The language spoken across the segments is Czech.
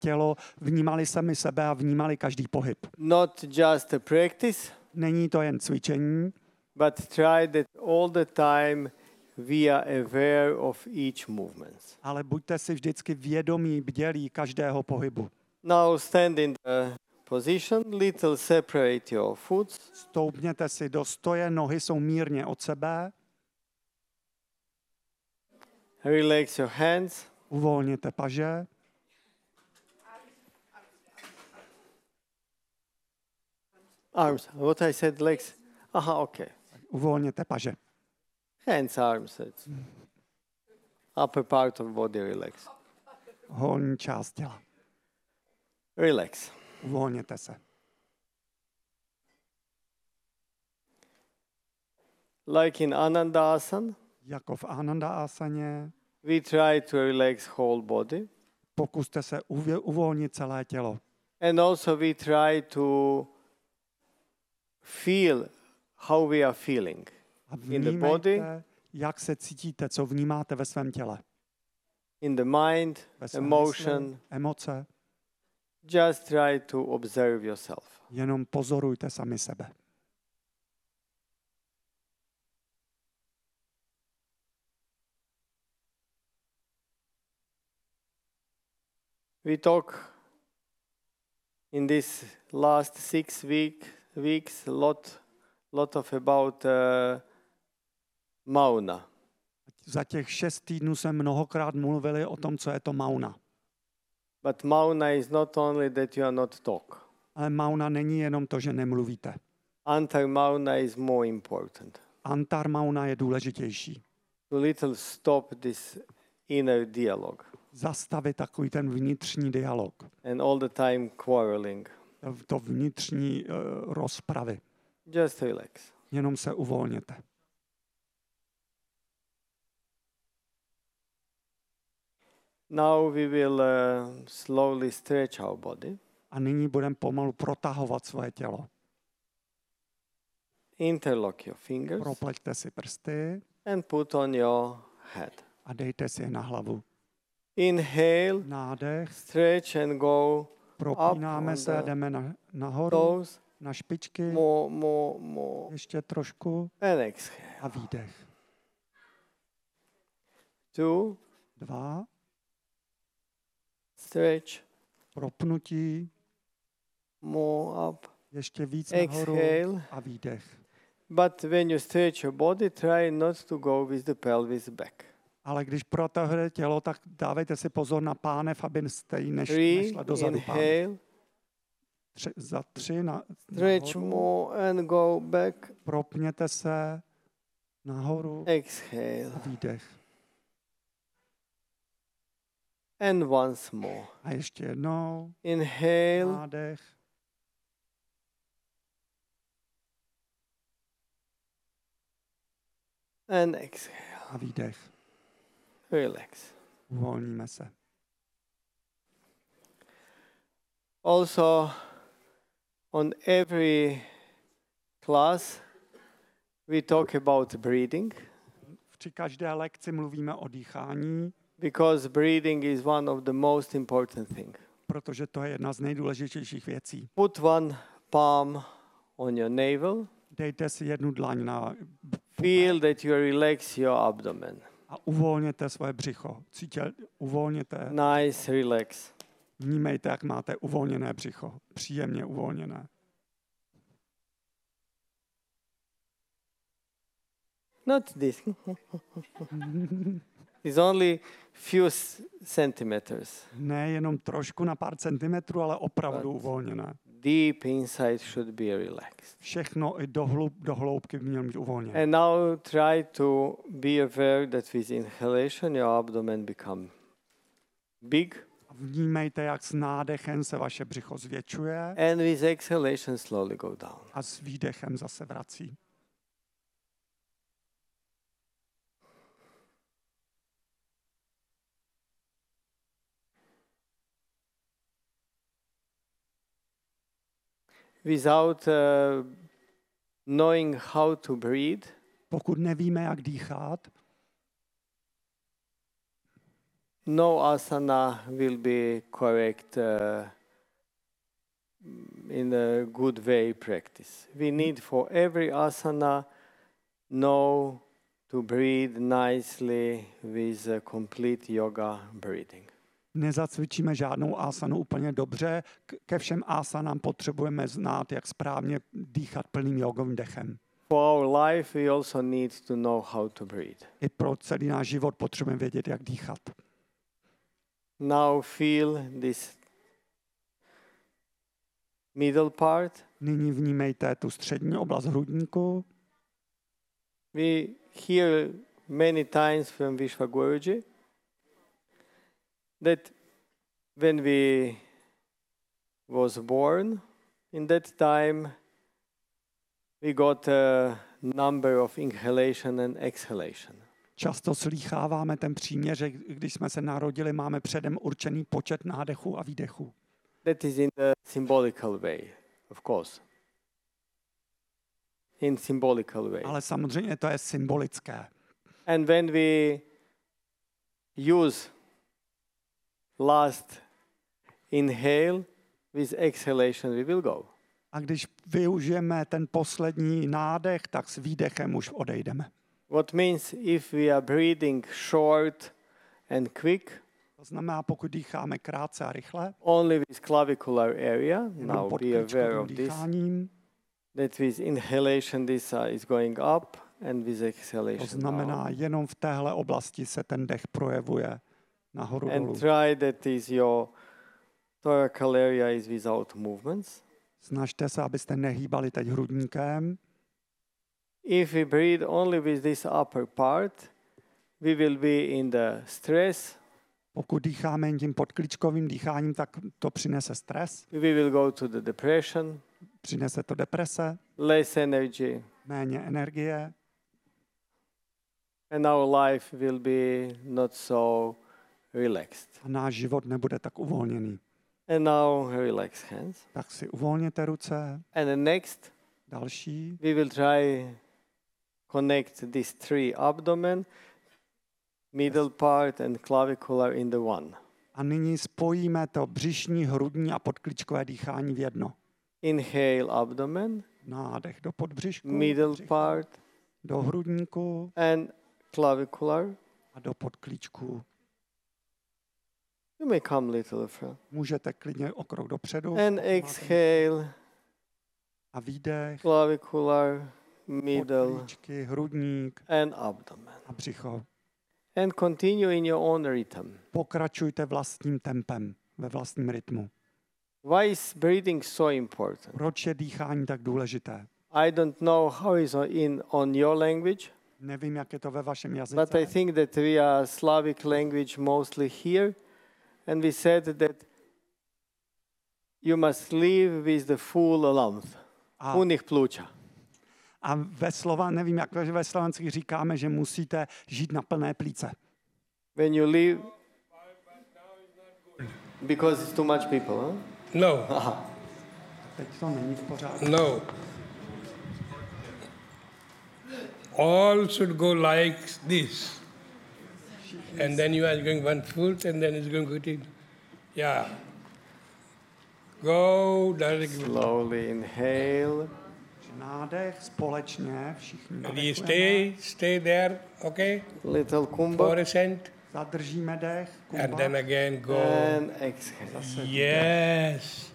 tělo, vnímali sami sebe a vnímali každý pohyb. Not just a practice, Není to jen cvičení, but try that all the time we are aware of each movement. ale buďte si vždycky vědomí, bdělí každého pohybu. Now stand in the position, little separate your foot. Stoupněte si do stoje, nohy jsou mírně od sebe, Relax your hands. uvolněte paže, Arms. What I said, legs. Aha, okay. uvolněte paže. Hands, arms. It's upper part of body relax. Horní část těla. Relax. Uvolněte se. Like in Anandasana, Jako v Ananda asaně, we try to relax whole body. pokuste se uvolnit celé tělo. And also we try to feel how we are feeling A in the body, vnímejte, jak se cítíte, co vnímáte ve svém těle. in the mind, Ve své emotion. mysli, emoce. Just try to observe yourself. Jenom pozorujte sami sebe. We talk in this last 6 weeks lot of about mauna. Za těch 6 týdnů jsme mnohokrát mluvili o tom, co je to mauna. But mauna is not only that you are not talk. Ale mauna není jenom to, že nemluvíte. Antar mauna is more important. Antar mauna je důležitější. To little stop this inner dialogue Zastavit takový ten vnitřní dialog. and all the time quarreling. To vnitřní rozpravy. Just relax. Jenom se uvolněte. Now we will slowly stretch our body. A nyní budeme pomalu protahovat svoje tělo. Interlock your fingers Propleťte si prsty and put on your head. a dejte si je na hlavu. Inhale, Nádech, stretch and go propínáme on se, the jdeme nahoru, toes. na špičky, More. ještě trošku And exhale. a výdech. 2, 2, stretch, propnutí, more up. ještě víc nahoru Exhale. a výdech. But when you stretch your body, try not to go with the pelvis back. Ale když protahujete tělo, tak dávejte si pozor na pánev, aby jste jí 3, nešla dozadu pánev. inhale, Za 3 stretch nahoru, more and go back. propněte se nahoru Exhale. a výdech. And once more. A ještě jednou, Inhale. nádech, And exhale. a výdech. Relax. Uvolníme se. Also, on every class, we talk about breathing, Při každé lekci mluvíme o dýchání, because breathing is one of the most important things. protože to je jedna z nejdůležitějších věcí. Put one palm on your navel. Dejte si jednu dlaň na Feel that you relax your abdomen. a uvolněte svoje břicho. Uvolněte, Nice, relax. vnímejte, jak máte uvolněné břicho. Příjemně uvolněné. Not this. It's only few centimeters. Ne jenom trošku na pár centimetrů, ale opravdu But- uvolněné. Deep inside should be relaxed. Všechno i do hloubky by mělo být uvolněné. And now try to be aware that with inhalation your abdomen become big, A vnímejte, jak s nádechem se vaše břicho zvětšuje and with exhalation slowly go down. a s výdechem zase vrací. Without knowing how to breathe, Pokud nevíme, jak dýchat, no asana will be correct in a good way practice. We need for every asana know to breathe nicely with a complete yoga breathing. Nezacvičíme žádnou asanu úplně dobře. Ke všem asanám potřebujeme znát, jak správně dýchat plným jogovým dechem. For our life, we also need to know how to breathe. I pro celý náš život potřebujeme vědět, jak dýchat. Now feel this middle part. Nyní vnímejte tu střední oblast hrudníku. We hear many times from Vishwaguruji that when we was born, in that time we got a number of inhalation and exhalation. Často slýcháváme ten příměr, že když jsme se narodili, máme předem určený počet nádechů a výdechů. That is in the symbolical way, of course. In symbolical way. Ale samozřejmě to je symbolické. And when we use last inhale with exhalation, we will go. A když využijeme ten poslední nádech, tak s výdechem už odejdeme. What means if we are breathing short and quick, To znamená, pokud dýcháme krátce a rychle, only with clavicular area, jenom now pod be aware klíčkovým of this, dýcháním, that with inhalation this is going up and with to exhalation znamená, down. jenom v téhle oblasti se ten dech projevuje nahoru dolů. And try that is your thoracal area is without movements. Snažte se, abyste nehýbali teď hrudníkem. If we breathe only with this upper part, we will be in the stress. Pokud dýcháme jen tím podklíčkovým dýcháním, tak to přinese stres, We will go to the depression, přinese to deprese, less energy, méně energie and our life will be not so relaxed. a náš život nebude tak uvolněný. And now relax hands. Tak si uvolněte ruce. And the next, Další. we will try connect these three abdomen, middle part and clavicular in the one. A nyní spojíme to břišní, hrudní a podklíčkové dýchání v jedno. Inhale abdomen, Nádech do podbřišku, middle břicha, part do hrudníku and clavicular. a do podklíčku. You may come little front. Můžete klidně o krok dopředu. And exhale, A výdech, clavicular, middle podklíčky, hrudník and abdomen. a břicho. And continue in your own rhythm. Pokračujte vlastním tempem, ve vlastním rytmu. Why is breathing so important? Proč je dýchání tak důležité? I don't know how is on your language, Nevím, jak je to ve vašem but I jazyce, think that we are Slavic language mostly here, and we said that you must live with the full lungs, a, punih pluća. a nevím, jak ve slovenských říkáme, že musíte žít na plné plíce. When you live, because it's too much people, huh? No, Teď to není v pořádku. no. All should go like this. And then you are going 1 foot and then it's going to go. Yeah. Go directly. Slowly inhale. Nádech společně, všichni And you nadechujeme, stay there, okay? Little kumbha. 4%. zadržíme dech, And then again go. And exhale. Yes.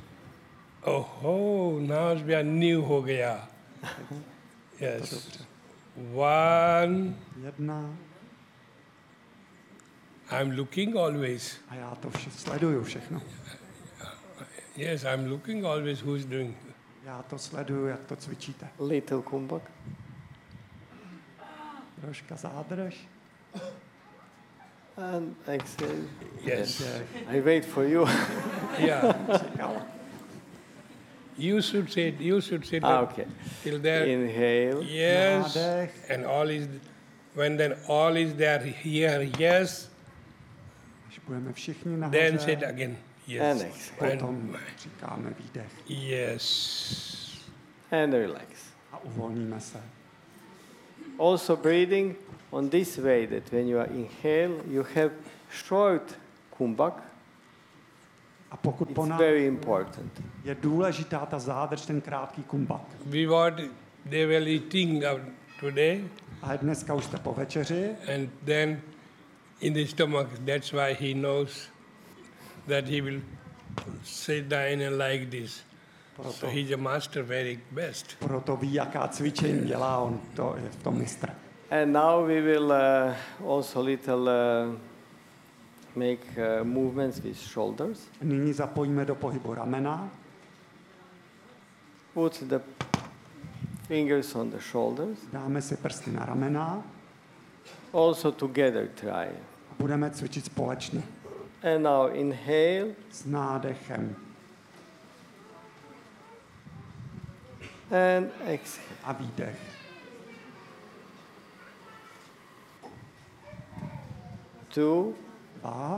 Oh, now we are new ho gaya. Yes. 1. jedna I'm looking always. a já to sleduju všechno. Yes, I'm looking always who's doing. Já to sleduju, jak to cvičíte. Little kumbha. Troška zádrž. And exhale. Yes. I wait for you. Yeah. Čekal. You should say Okay. till there. Inhale. Yes. Nádech. And all is when then all is there here, yes, Když budeme všichni then say it nahoře, again. And Yes. exhale. potom říkáme výdech Yes. And relax. a uvolníme se. Also breathing on this way that when you are inhale, you have short kumbhak, A pokud po it's nás very important. je důležitá ta zádrž, ten krátký kumbak. We what they were eating today, A dneska už jste po večeři and then in the stomach. That's why he knows that he will sit down and like this. So he's a master, very best. proto ví, jaká cvičení dělá, on to je v tom mistr. And now we will also little make movements with shoulders. Nyní zapojíme do pohybu ramena, Put the fingers on the shoulders. dáme si prsty na ramena Also together try. a budeme cvičit společně. And now inhale S nádechem and exhale. a výdech. Two, 2,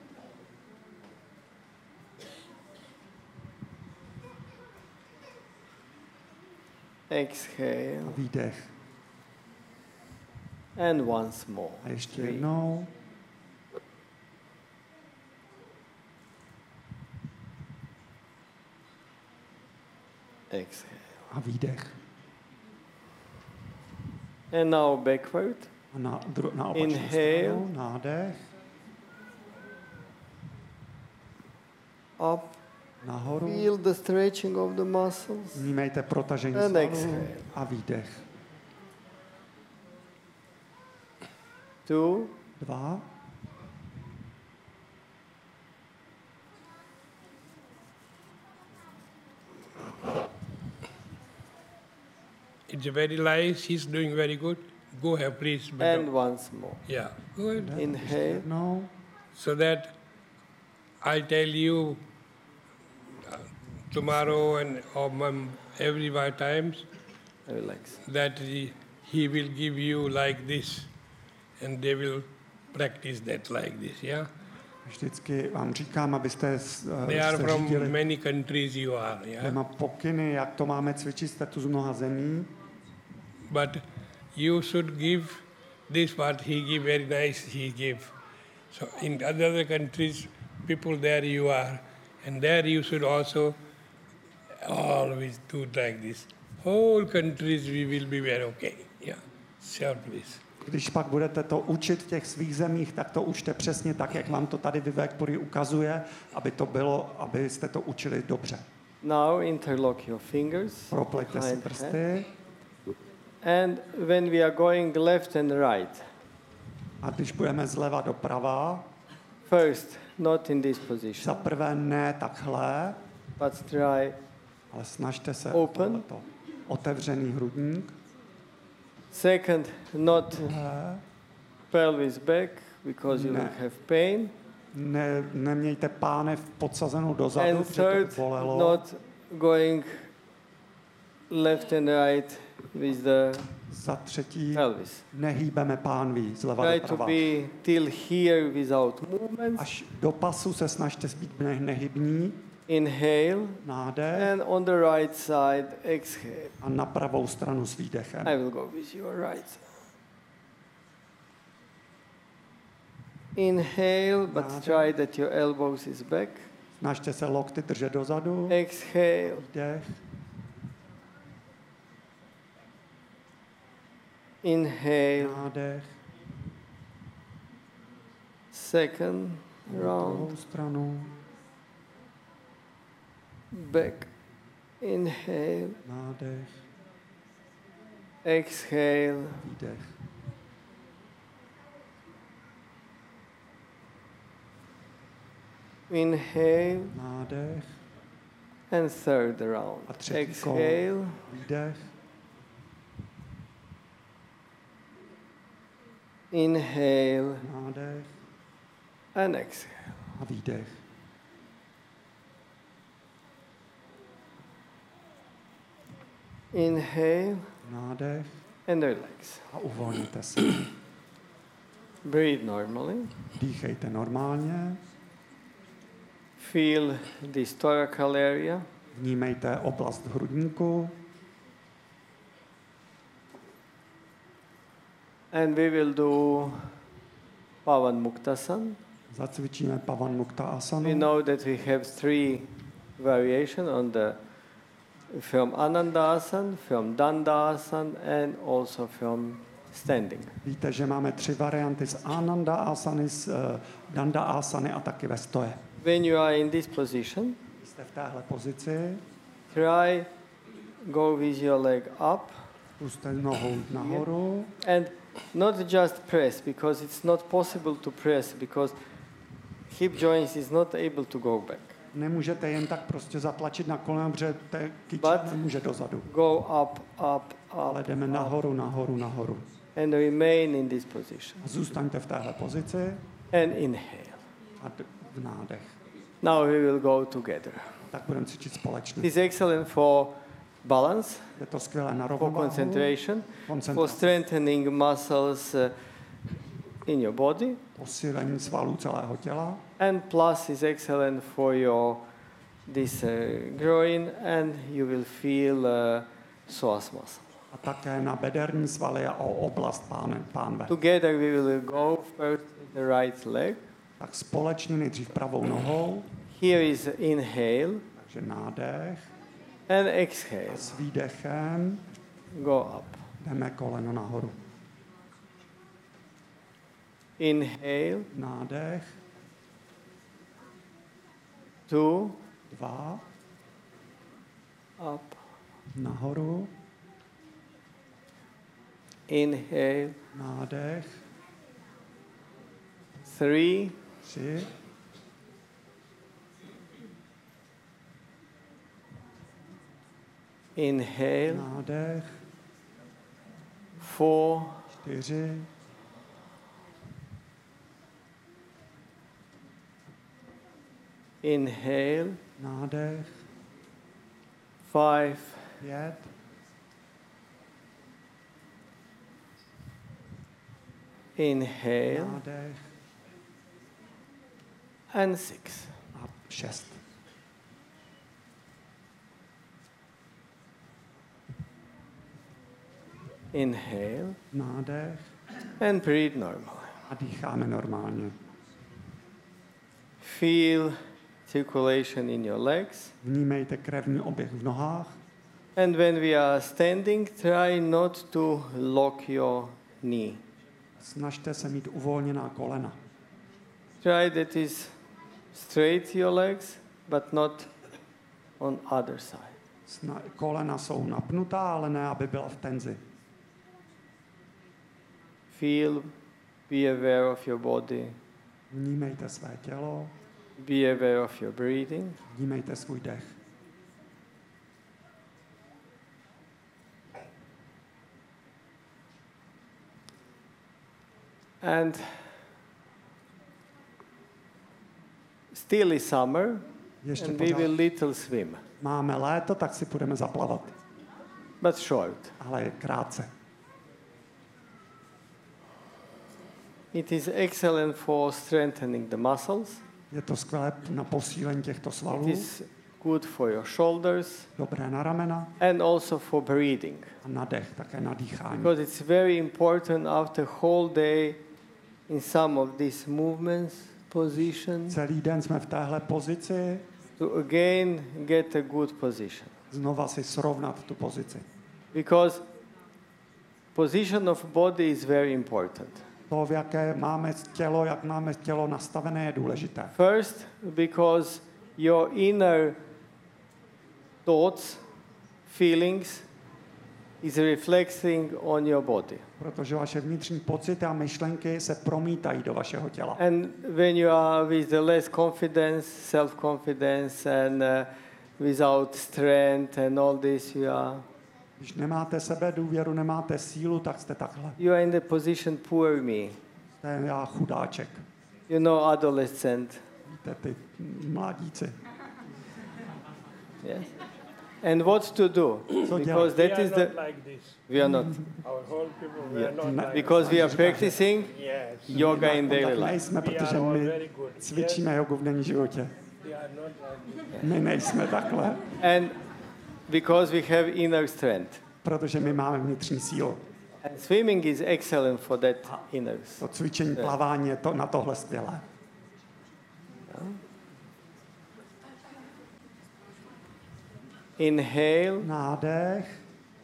exhale, výdech. and once more. A ještě Three, jednou. exhale. A výdech. And now backward. A na opačnou Inhale. stranu. Nádech. Up. Nahoru. Feel the stretching of the muscles. Vnímejte protažení And svalů. exhale. A výdech. Two, 2, It's very nice. He's doing very good. Go ahead, please. But and once more. yeah, go ahead. Inhale. jednou. So that I tell you tomorrow and every times Relax. that he will give you like this, and they will practice that like this. Yeah, Vždycky vám říkám, abyste they are se from řídili many countries. You are. Yeah, těma pokyny, jak to máme cvičit, jste tu z mnoha zemí. but you should give this what he give very nice. He give. So in other countries, people there you are, and there you should also always do like this. Whole countries we will be very okay. Yeah, sure, please. Když pak budete to učit v těch svých zemích, tak to učte přesně tak, jak vám to tady Vivek Puri ukazuje, aby to bylo, abyste to učili dobře. Now interlock your fingers. Propleťte si behind head. prsty And when we are going left and right, a když budeme zleva doprava, first, not in this za position, prvé ne takhle, but try ale snažte se Open. tohleto. Otevřený hrudník. second, not Druhé, pelvis back because you will Ne. have pain. nemějte pánev podsazenou dozadu, And protože to third, bolelo. not going left and right with the Za třetí, pelvis. nehýbeme pánví zleva Try to doprava. be till here without movements. Až do pasu se snažte být nehybní, Inhale. nádech And on the right side, exhale. a na pravou stranu s výdechem. I will go with your right side. Inhale, but try that your elbows is back. Snažte se lokty držet dozadu, Exhale. výdech, Inhale. nádech, Second na round. druhou stranu, Back. Inhale. nádech, Exhale. výdech. Inhale. Nádech, And third round. A třetí kolo. Exhale. výdech, Inhale. nádech And exhale. a výdech. Inhale. Nádech And relax. a uvolníte se. Breathe normally. Dýchejte normálně, Feel this thoracal area. vnímejte oblast hrudníku And we will do Pavan Muktasan. Zacvičíme Pavan Mukta We asanu. know that we have 3 variations on the from Anandasana, from Dandasana, and also from standing. Víte, že máme 3 varianty z Ananda asany, z Danda asany a taky ve stoje. When you are in this position, Jste v téhle pozici, try go with your leg up puste nohou nahoru and not just press, because it's not possible to press because hip joints is not able to go back. Nemůžete jen tak prostě zatlačit na kolena, protože kyč But- nemůže dozadu. Go up, Ale jdeme nahoru, nahoru, nahoru. and remain in this position. A zůstaňte v téhle pozici And inhale. a v nádech. Now we will go together. Tak budeme cvičit společně. It is excellent for balance, Je to skvělé na for rovnováhu, concentration, for koncentraci, strengthening muscles in your body, posílení svalů celého těla. and plus is excellent for your this groin, and you will feel psoas muscle. A také na bederní svaly a o oblast pánve. Together we will go first with the right leg. Tak společně nejdřív pravou nohou, Here is inhale takže nádech. and exhale. S výdechem Go up. jdeme koleno nahoru. Inhale, Nádech, 2, 2, up. nahoru, Inhale, nádech, 3, 3, inhale, nádech, 4, 4, inhale, nádech, 5, 5, inhale, nádech and 6. a 6. Inhale Nádech and breathe normally. a dýcháme normálně. Feel circulation in your legs. Vnímejte krevní oběh v nohách. And when we are standing, try not to lock your knee. Snažte se mít uvolněná kolena. Try that is straight your legs, but not on other side. Kolena jsou napnutá, ale ne, aby byla v tenzi. Feel, be aware of your body, Vnímejte své tělo, be aware of your breathing. vnímejte svůj dech. And still is summer, Ještě and we will pořád little swim, máme léto, tak si půjdeme zaplavat. but short. Ale krátce. It is excellent for strengthening the muscles. Je to skvělé na posílení těchto It svalů, is good for your shoulders dobré na ramena and also for breathing. a na dech, také na dýchání. Because it's very important after whole day in some of these movements, positions, Celý den jsme v téhle pozici, to again get a good position. znova si srovnat tu pozici. Because position of body is very important. To, v jaké máme tělo, jak máme tělo nastavené, je důležité. First, because your inner thoughts, feelings is reflecting on your body. Protože vaše vnitřní pocity a myšlenky se promítají do vašeho těla. And when you are with the less confidence, self-confidence, and without strength and all this, you are Když nemáte sebe důvěru, nemáte sílu, tak jste takhle. you are in the position poor me. Jste já chudáček. You know, adolescent. Víte, ty mladíci. Yes. And what to do? Co Because dělat? We that are is not the like this. we are not Our whole people, we are not Ne- like because we are practicing Yes. yoga in daily Tak life. nejsme, We are protože all my very good. cvičíme jogu v denní životě. Yes, we are not like this. My nejsme takhle, And because we have inner strength. protože my máme vnitřní sílu. And swimming is excellent for that inner. To cvičení plavání je to, na tohle skvělé. Inhale, Nádech.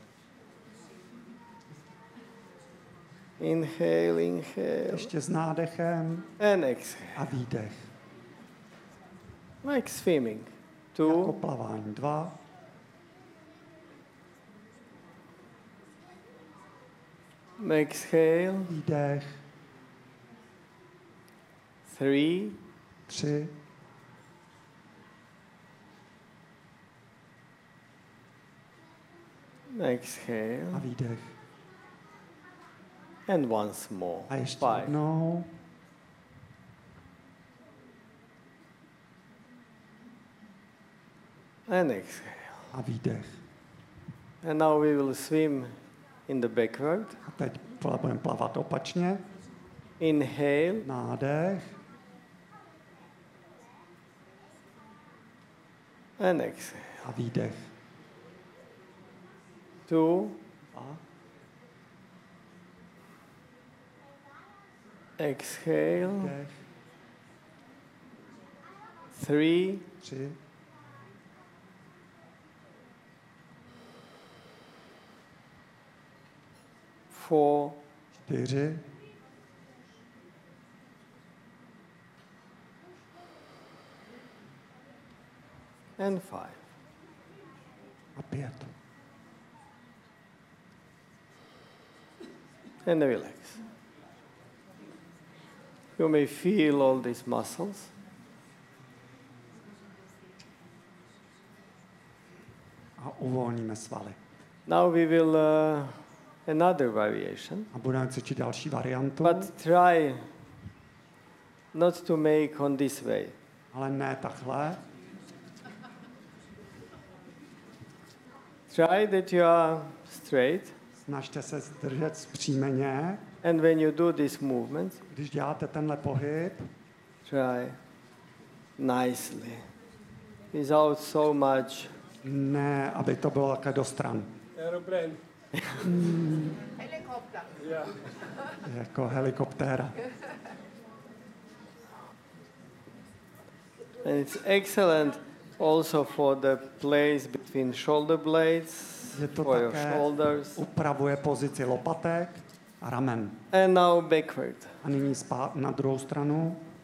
inhale, inhale, Ještě s nádechem. and exhale. A výdech. Like swimming. Jako 2, plavání. 2. exhale, Výdech. 3, 3. exhale, A výdech. and once more. A ještě 5, jednou. and exhale. A výdech. And now we will swim in the backward. A teď budeme plavat opačně. Inhale, Nádech. and exhale. A výdech. 2, A exhale, výdech. 3, 3. 4, 4. and 5. A 5. And relax. You may feel all these muscles. A uvolníme svaly. Now we will another variation, A budeme cvičit další variantu. but try not to make on this way. Ale ne takhle. Try that you are straight, Snažte se zdržet zpřímeně. and when you do this movement, Když děláte tenhle pohyb, try nicely, without so much. ne, aby to bylo takhle do stran. Aeroplane. Yeah. Jako helikoptéra. And it's excellent also for the place between shoulder blades, Je to for your také shoulders. upravuje pozici lopatek a ramen. And now backward. A nyní na druhou stranu.